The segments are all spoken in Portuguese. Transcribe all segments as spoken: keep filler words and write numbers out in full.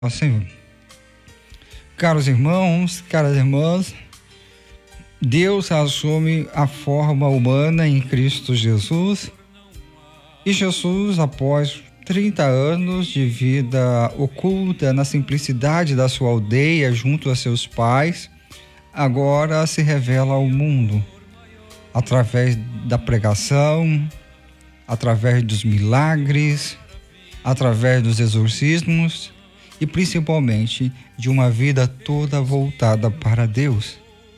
Senhor. Caros irmãos, caras irmãs, Deus assume a forma humana em Cristo Jesus e Jesus, após trinta anos de vida oculta na simplicidade da sua aldeia junto a seus pais, agora se revela ao mundo através da pregação, através dos milagres, através dos exorcismos e principalmente de uma vida toda voltada para Deus.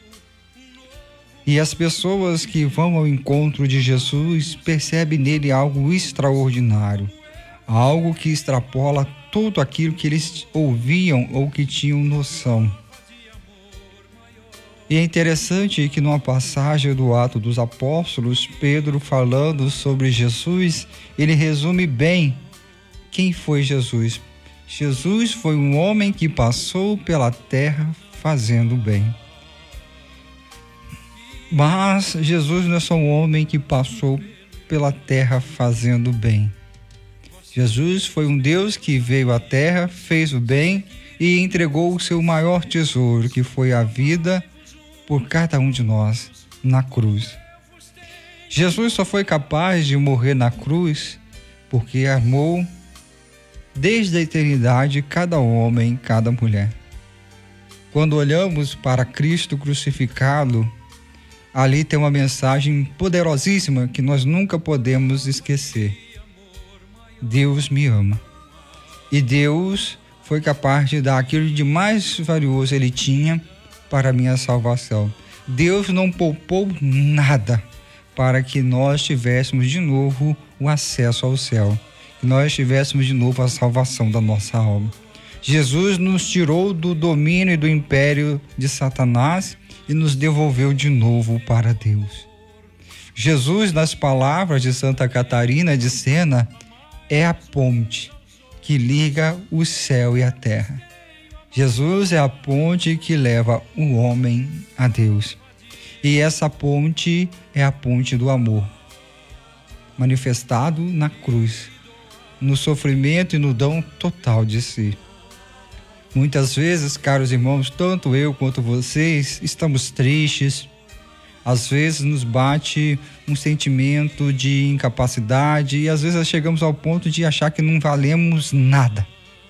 E as pessoas que vão ao encontro de Jesus percebem nele algo extraordinário, algo que extrapola tudo aquilo que eles ouviam ou que tinham noção. E é interessante que numa passagem do Atos dos Apóstolos, Pedro, falando sobre Jesus, ele resume bem quem foi Jesus. Jesus foi um homem que passou pela terra fazendo bem. Mas Jesus não é só um homem que passou pela terra fazendo bem. Jesus foi um Deus que veio à terra, fez o bem e entregou o seu maior tesouro, que foi a vida por cada um de nós na cruz. Jesus só foi capaz de morrer na cruz porque amou desde a eternidade cada homem, cada mulher. Quando olhamos para Cristo crucificado, ali tem uma mensagem poderosíssima que nós nunca podemos esquecer. Deus me ama. E Deus foi capaz de dar aquilo de mais valioso ele tinha para a minha salvação. Deus não poupou nada para que nós tivéssemos de novo o acesso ao céu, que nós tivéssemos de novo a salvação da nossa alma. Jesus nos tirou do domínio e do império de Satanás e nos devolveu de novo para Deus. Jesus, nas palavras de Santa Catarina de Sena, é a ponte que liga o céu e a terra. Jesus é a ponte que leva o homem a Deus. E essa ponte é a ponte do amor, manifestado na cruz, no sofrimento e no dom total de si. Muitas vezes, caros irmãos, tanto eu quanto vocês, estamos tristes. Às vezes nos bate um sentimento de incapacidade e às vezes chegamos ao ponto de achar que não valemos nada.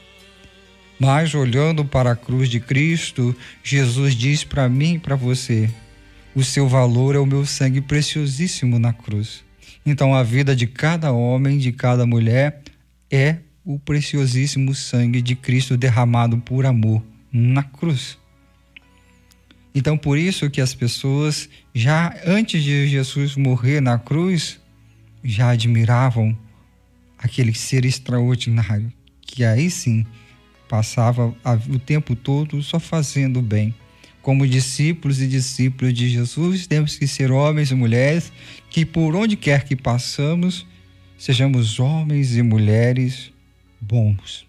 Mas olhando para a cruz de Cristo, Jesus diz para mim e para você: o seu valor é o meu sangue preciosíssimo na cruz. Então a vida de cada homem, de cada mulher, é o preciosíssimo sangue de Cristo derramado por amor na cruz. Então por isso que as pessoas, já antes de Jesus morrer na cruz, já admiravam aquele ser extraordinário, que aí sim passava o tempo todo só fazendo bem. Como discípulos e discípulos de Jesus, temos que ser homens e mulheres que por onde quer que passamos, sejamos homens e mulheres bons.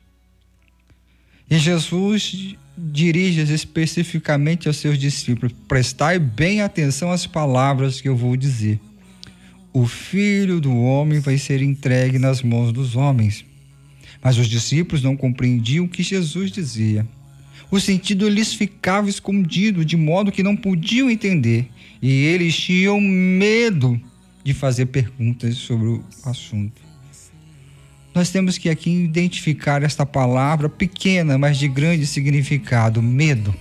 E Jesus dirige especificamente aos seus discípulos: prestai bem atenção às palavras que eu vou dizer. O Filho do Homem vai ser entregue nas mãos dos homens. Mas os discípulos não compreendiam o que Jesus dizia. O sentido lhes ficava escondido, de modo que não podiam entender. E eles tinham medo de fazer perguntas sobre o assunto. Nós temos que aqui identificar esta palavra pequena, mas de grande significado: medo.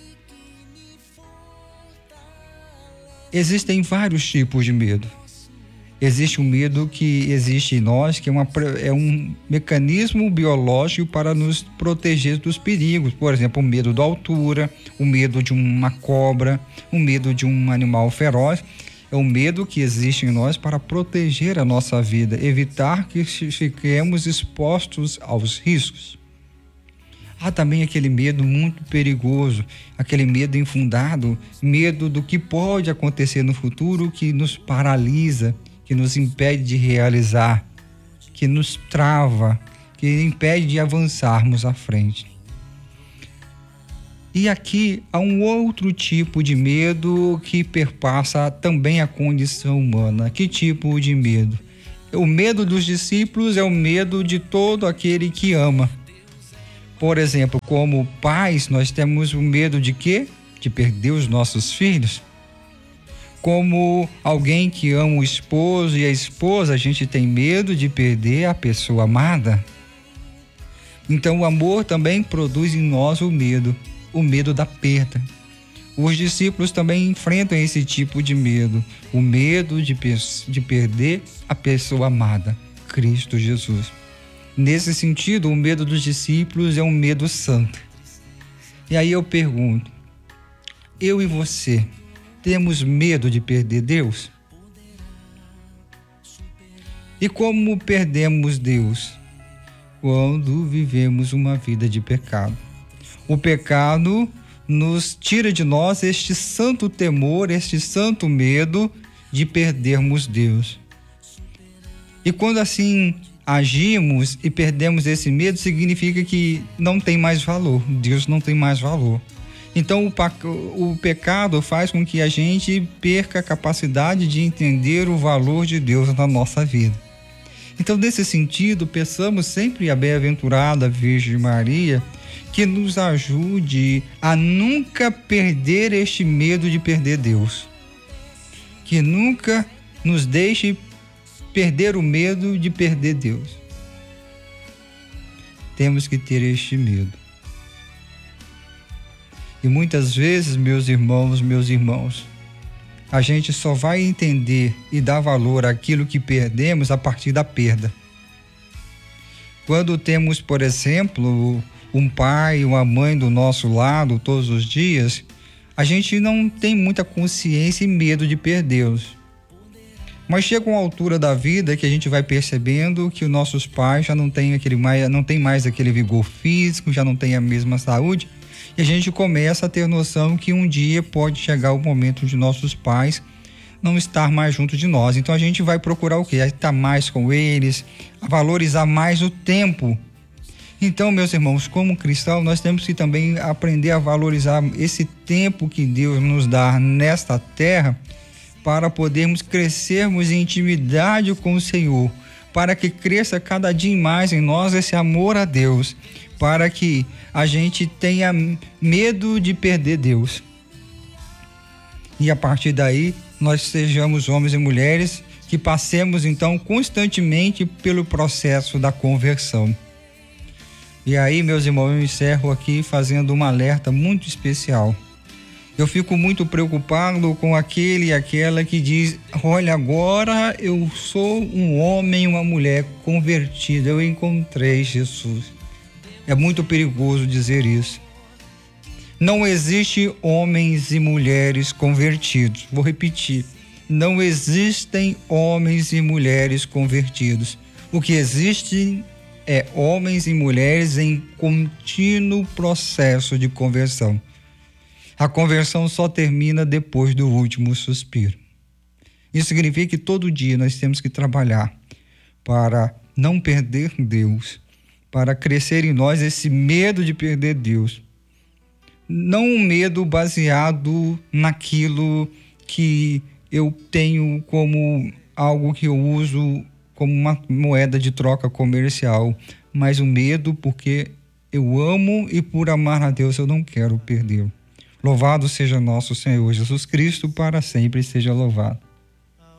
Existem vários tipos de medo. Existe um medo que existe em nós, que é, uma, é um mecanismo biológico para nos proteger dos perigos. Por exemplo, o medo da altura, o medo de uma cobra, o medo de um animal feroz. É um medo que existe em nós para proteger a nossa vida, evitar que fiquemos expostos aos riscos. Há também aquele medo muito perigoso, aquele medo infundado, medo do que pode acontecer no futuro, que nos paralisa, que nos impede de realizar, que nos trava, que impede de avançarmos à frente. E aqui há um outro tipo de medo que perpassa também a condição humana. Que tipo de medo? O medo dos discípulos é o medo de todo aquele que ama. Por exemplo, como pais, nós temos o medo de quê? De perder os nossos filhos. Como alguém que ama o esposo e a esposa, a gente tem medo de perder a pessoa amada. Então o amor também produz em nós o medo, o medo da perda. Os discípulos também enfrentam esse tipo de medo, o medo de, de perder a pessoa amada, Cristo Jesus. Nesse sentido, o medo dos discípulos é um medo santo. E aí eu pergunto, eu e você, temos medo de perder Deus? E como perdemos Deus? Quando vivemos uma vida de pecado. O pecado nos tira de nós este santo temor, este santo medo de perdermos Deus. E quando assim agimos e perdemos esse medo, significa que não tem mais valor, Deus não tem mais valor. Então o, o pecado faz com que a gente perca a capacidade de entender o valor de Deus na nossa vida. Então, nesse sentido, peçamos sempre a bem-aventurada Virgem Maria que nos ajude a nunca perder este medo de perder Deus. Que nunca nos deixe perder o medo de perder Deus. Temos que ter este medo. E muitas vezes, meus irmãos, meus irmãos, a gente só vai entender e dar valor àquilo que perdemos a partir da perda. Quando temos, por exemplo, um pai, uma mãe do nosso lado todos os dias, a gente não tem muita consciência e medo de perdê-los. Mas chega uma altura da vida que a gente vai percebendo que os nossos pais já não têm aquele mais, não tem mais aquele vigor físico, já não tem a mesma saúde, e a gente começa a ter noção que um dia pode chegar o momento de nossos pais não estar mais junto de nós. Então a gente vai procurar o quê? Estar mais com eles, valorizar mais o tempo. Então, meus irmãos, como cristãos, nós temos que também aprender a valorizar esse tempo que Deus nos dá nesta terra para podermos crescermos em intimidade com o Senhor, para que cresça cada dia mais em nós esse amor a Deus, para que a gente tenha medo de perder Deus. E a partir daí, nós sejamos homens e mulheres que passemos então constantemente pelo processo da conversão. E aí, meus irmãos, eu encerro aqui fazendo um alerta muito especial. Eu fico muito preocupado com aquele e aquela que diz, olha, agora eu sou um homem e uma mulher convertida, eu encontrei Jesus. É muito perigoso dizer isso. Não existe homens e mulheres convertidos. Vou repetir. Não existem homens e mulheres convertidos. O que existe é homens e mulheres em contínuo processo de conversão. A conversão só termina depois do último suspiro. Isso significa que todo dia nós temos que trabalhar para não perder Deus, para crescer em nós esse medo de perder Deus. Não um medo baseado naquilo que eu tenho como algo que eu uso como uma moeda de troca comercial, mas um medo porque eu amo e por amar a Deus eu não quero perdê-lo. Louvado seja nosso Senhor Jesus Cristo, para sempre seja louvado.